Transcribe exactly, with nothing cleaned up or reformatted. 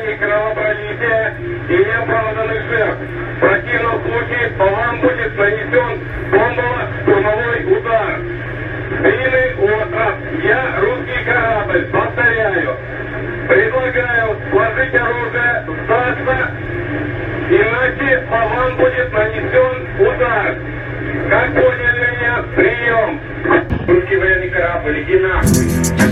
и кровопролития и неоправданных жертв. В противном случае по вам будет нанесен бомбово-штурмовой удар. Длинный остров. Я русский корабль. Повторяю. Предлагаю сложить оружие, сдаться, иначе по вам будет